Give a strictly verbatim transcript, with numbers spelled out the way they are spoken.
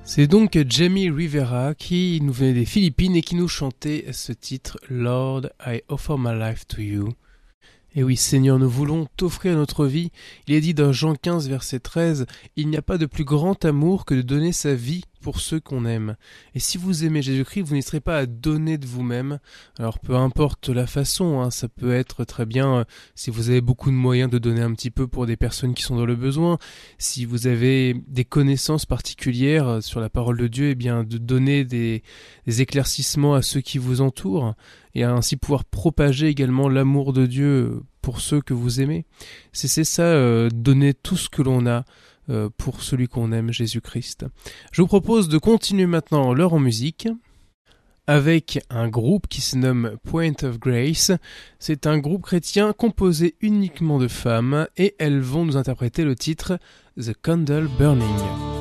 C'est donc Jamie Rivera qui nous venait des Philippines et qui nous chantait ce titre « Lord, I offer my life to you ». Et oui, Seigneur, nous voulons t'offrir notre vie. Il est dit dans Jean quinze, verset treize, « Il n'y a pas de plus grand amour que de donner sa vie pour ceux qu'on aime. » Et si vous aimez Jésus-Christ, vous n'hésiterez pas à donner de vous-même. Alors peu importe la façon, hein, ça peut être très bien, euh, si vous avez beaucoup de moyens, de donner un petit peu pour des personnes qui sont dans le besoin. Si vous avez des connaissances particulières sur la parole de Dieu, eh bien de donner des, des éclaircissements à ceux qui vous entourent, et ainsi pouvoir propager également l'amour de Dieu pour ceux que vous aimez. C'est, c'est ça, euh, donner tout ce que l'on a euh, pour celui qu'on aime, Jésus-Christ. Je vous propose de continuer maintenant l'heure en musique avec un groupe qui se nomme Point of Grace. C'est un groupe chrétien composé uniquement de femmes et elles vont nous interpréter le titre The Candle Burning.